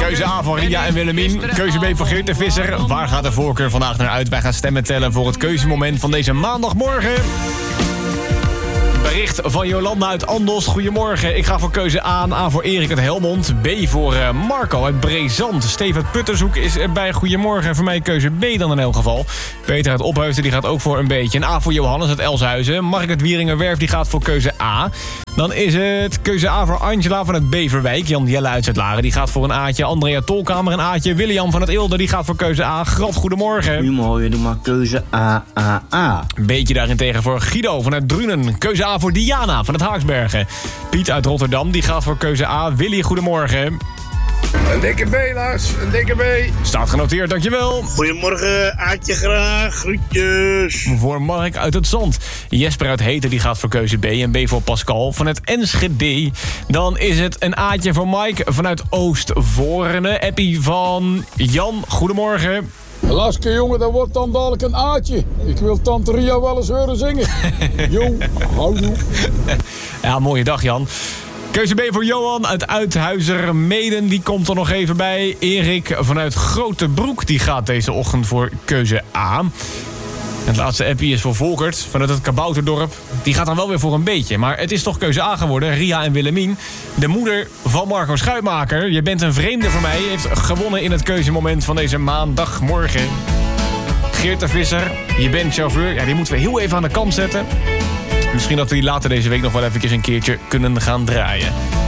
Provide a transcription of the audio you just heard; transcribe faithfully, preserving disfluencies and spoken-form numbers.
Keuze A van Ria en Willemien. Keuze B van Geert de Visser. Waar gaat de voorkeur vandaag naar uit? Wij gaan stemmen tellen voor het keuzemoment van deze maandagmorgen. Bericht van Jolanda uit Andos. Goedemorgen. Ik ga voor keuze A. A voor Erik uit Helmond. B voor uh, Marco uit Brezant. Steve uit Puttershoek is erbij. Goedemorgen. En voor mij keuze B dan in elk geval. Peter uit Opheusden die gaat ook voor een beetje. En A voor Johannes uit Elshuizen. Mark uit Wieringerwerf die gaat voor keuze A. Dan is het keuze A voor Angela van het Beverwijk. Jan Jelle uit Zuidlaren die gaat voor een A'tje. Andrea Tolkamer een A'tje. William van het Eelde die gaat voor keuze A. Grad, goedemorgen. Goedemorgen, doe maar keuze A, A, A. Beetje daarentegen voor Guido vanuit Drunen. Keuze A voor Diana van het Haaksbergen. Piet uit Rotterdam die gaat voor keuze A. Willy, goedemorgen. Een dikke B, Lars. Een dikke B. Staat genoteerd, dankjewel. Goedemorgen, Aatje graag. Groetjes. Voor Mark uit het Zand. Jesper uit Heten die gaat voor keuze B. En B voor Pascal van het Enschede. Dan is het een Aatje voor Mike vanuit Oostvoorne. Appie van Jan, goedemorgen. Laske, jongen, dat wordt dan dadelijk een Aatje. Ik wil tante Ria wel eens horen zingen. Jong, houdoe. Ja, mooie dag, Jan. Keuze B voor Johan uit Uithuizermeden, die komt er nog even bij. Erik vanuit Grotebroek, die gaat deze ochtend voor keuze A. Het laatste appie is voor Volkert vanuit het Kabouterdorp. Die gaat dan wel weer voor een beetje, maar het is toch keuze A geworden. Ria en Willemien, de moeder van Marco Schuitmaker. Je bent een vreemde voor mij, heeft gewonnen in het keuzemoment van deze maandagmorgen. Geert de Visser, je bent chauffeur. Ja, die moeten we heel even aan de kant zetten. Misschien dat we die later deze week nog wel even een keertje kunnen gaan draaien.